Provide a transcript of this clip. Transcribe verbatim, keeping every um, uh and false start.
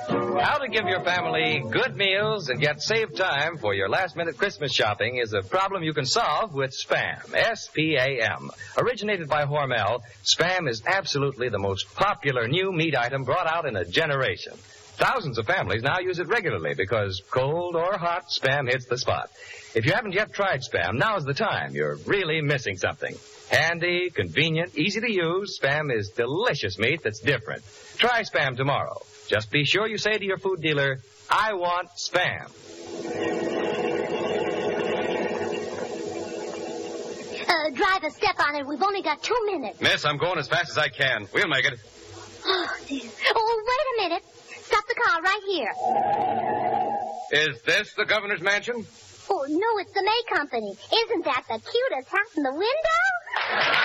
How to give your family good meals and yet save time for your last-minute Christmas shopping is a problem you can solve with Spam. S P A M. Originated by Hormel, Spam is absolutely the most popular new meat item brought out in a generation. Thousands of families now use it regularly because cold or hot, Spam hits the spot. If you haven't yet tried Spam, now's the time. You're really missing something. Handy, convenient, easy to use, Spam is delicious meat that's different. Try Spam tomorrow. Just be sure you say to your food dealer, I want Spam. Uh, driver, step on it. We've only got two minutes. Miss, I'm going as fast as I can. We'll make it. Oh, dear. Oh, wait a minute. Stop the car right here. Is this the governor's mansion? Oh, no, it's the May Company. Isn't that the cutest house in the window?